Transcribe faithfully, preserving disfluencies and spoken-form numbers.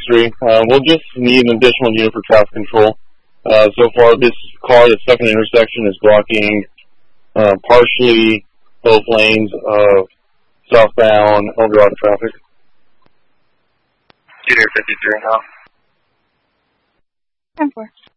fifty-three. Uh, we'll just need an additional unit for traffic control. Uh, so far, this car that's stuck in the intersection is blocking uh, partially both lanes of southbound El Dorado traffic. Unit fifty-three now. ten four.